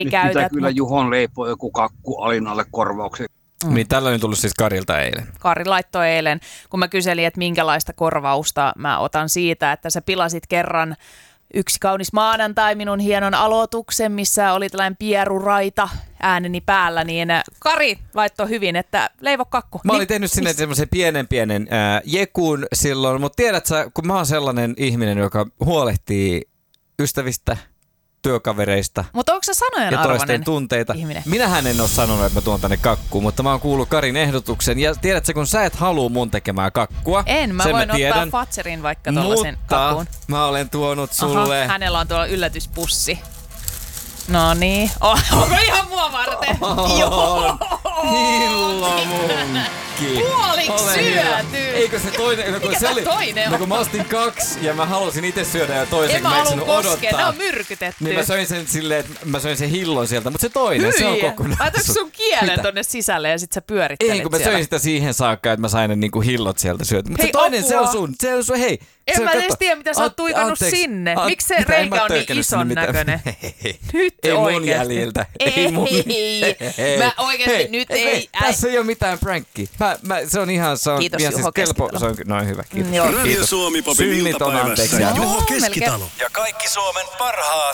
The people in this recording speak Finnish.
käytät. Pitää kyllä Juhon leipoa joku kakku alinalle korvauksen. Niin tällainen tullut siis Karilta eilen. Kari laittoi eilen, kun mä kyselin, että minkälaista korvausta mä otan siitä, että sä pilasit kerran yksi kaunis maanantai minun hienon aloituksen, missä oli tällainen pieruraita ääneni päällä, niin Kari laittoi hyvin, että leivo kakku. Mä olin tehnyt sinne semmoisen pienen jekun silloin, mutta tiedät sä, kun mä oon sellainen ihminen, joka huolehtii ystävistä, työkavereista Mutta onko se sanojen ja arvoinen toisten tunteita. ihminen? Minähän en ole sanonut, että mä tuon tänne kakkuun, mutta mä oon kuullut Karin ehdotuksen. Ja tiedätkö, kun sä et halua mun tekemään kakkua. Mä voin ottaa Fatserin vaikka tollasen kakkuun. Mä olen tuonut sulle. Hänellä on tuolla yllätyspussi. No niin. Onko ihan mua varten? Joo. Hillomunkki. Puoliksi syöty. Eikö se toinen? Mikä se toinen on? No kun mä ostin 2 ja mä halusin itse syödä ja toisen, En mä mä en halua saanut koskea, odottaa. ne on myrkytetty. Niin mä söin sen silleen, että mä söin sen hillon sieltä, mutta se toinen, se on kokonaisuus. Laitatko sun kielen Mitä? tonne sisälle ja sit sä pyörittelet Ei, kun mä siellä? söin sitä siihen saakka, että mä sain ne niinku hillot sieltä syötä. Mutta Hei, se toinen, se apua. on sun. Se on sun, hei. En mä edes tiedä, mitä sä oot tuikannut sinne. Miksi se reikä on niin ison näköinen? Nyt ei oikeesti. mun jäljiltä. Ei. Mä oikeesti nyt ei. Tässä ei oo mitään prankki. Se on ihan, Kiitos, ihan Juho siis kelpo. Keskitalo. Se on, noin hyvä, kiitos. Joo. Radio Suomi Popin Synnit on iltapäivässä anteeksi. Juho Joo, Keskitalo. melkein. Ja kaikki Suomen parhaat